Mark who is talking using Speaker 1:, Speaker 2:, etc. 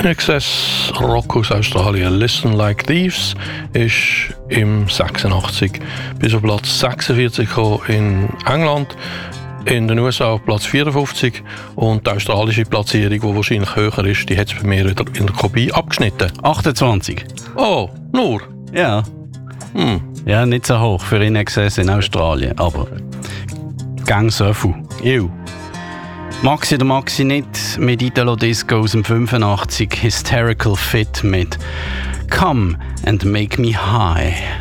Speaker 1: INXS Rock aus Australien, Listen Like Thieves, ist im 86 bis auf Platz 46 in England, in den USA auf Platz 54 und die australische Platzierung, die wahrscheinlich höher ist, die hat es bei mir wieder in der Kopie abgeschnitten.
Speaker 2: 28.
Speaker 1: Oh, nur?
Speaker 2: Ja. Ja, nicht so hoch für INXS in Australien, aber gang so viel. Maxi oder Maxi nicht mit Italo Disco aus dem 85, Hysterical Fit mit Come and Make Me High.